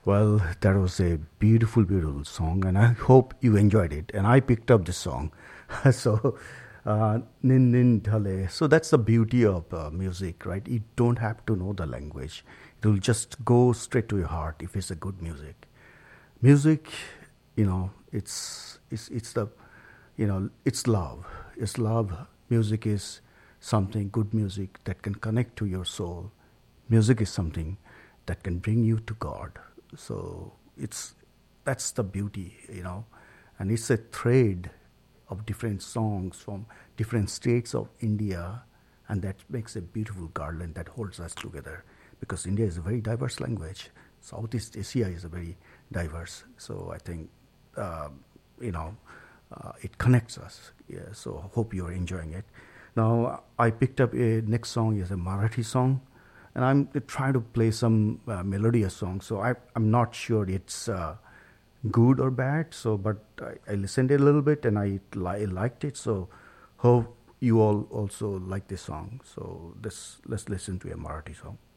Well, that was a beautiful, beautiful song, and I hope you enjoyed it. And I picked up this song, so Nin Nin Dhale. So that's the beauty of music, right? You don't have to know the language; it will just go straight to your heart if it's a good music. Music, it's the, it's love. It's love. Music is something good music that can connect to your soul. Music is something that can bring you to God. So it's that's the beauty, and it's a thread of different songs from different states of India, and that makes a beautiful garland that holds us together. Because India is a very diverse language. Southeast Asia is a very diverse. So I think, uh, you know, it connects us. Yeah, so hope you're enjoying it. Now I picked up a next song is a Marathi song, and I'm trying to play some melodious song. So I'm not sure it's good or bad. So, but I listened a little bit and I liked it. So, hope you all also like this song. So let's listen to a Marathi song.